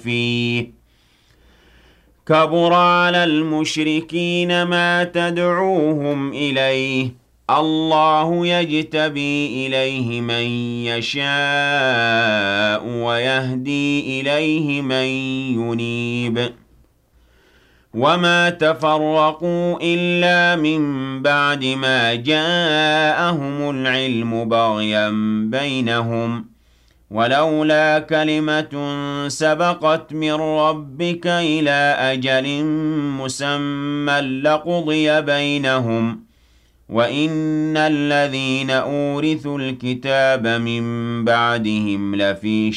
فيه كبر على المشركين ما تدعوهم إليه الله يجتبي إليه من يشاء ويهدي إليه من ينيب وما تفرقوا إلا من بعد ما جاءهم العلم بغيا بينهم ولولا كلمة سبقت من ربك إلى أجل مسمى لقضي بينهم وإن الذين أورثوا الكتاب من بعدهم لفي